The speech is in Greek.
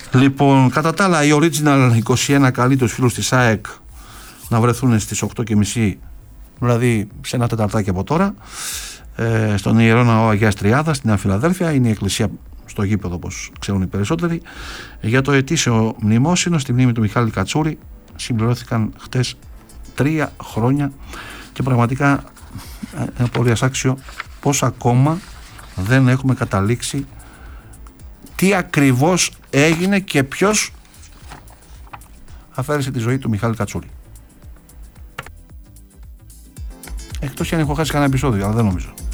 Λοιπόν, κατά τα άλλα, οι Original 21 καλεί τους φίλους της ΑΕΚ να βρεθούν στις 8.30, δηλαδή σε ένα τεταρτάκι από τώρα, στον Ιερό Ναό Αγίας Τριάδας στην Νέα Φιλαδέλφια. Είναι η εκκλησία στο γήπεδο, όπως ξέρουν οι περισσότεροι, για το ετήσιο μνημόσυνο στη μνήμη του Μιχάλη Κατσούρη. Συμπληρώθηκαν χτες 3 χρόνια και πραγματικά είναι πολύ ασάξιο πως ακόμα δεν έχουμε καταλήξει τι ακριβώς έγινε και ποιος αφαίρεσε τη ζωή του Μιχάλη Κατσούρη. Εκτός και αν έχω χάσει κανένα επεισόδιο, αλλά δεν νομίζω.